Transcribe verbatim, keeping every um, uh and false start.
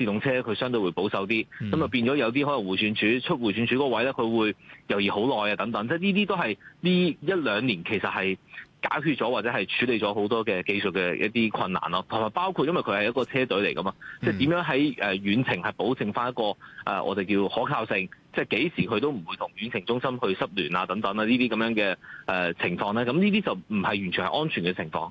電動車佢相對會保守啲，咁、嗯、啊變咗有啲可能迴旋處出迴旋處嗰位咧，佢會猶豫好耐啊等等，即係呢啲都係呢一兩年其實係解決咗或者係處理咗好多嘅技術嘅一啲困難咯，同埋包括因為佢係一個車隊嚟㗎嘛，即係點樣喺誒遠程係保證翻一個誒、呃、我哋叫可靠性，即係幾時佢都唔會同遠程中心去失聯啊等等啊呢啲咁樣嘅誒情況咧，咁呢啲就唔係完全係安全嘅情況。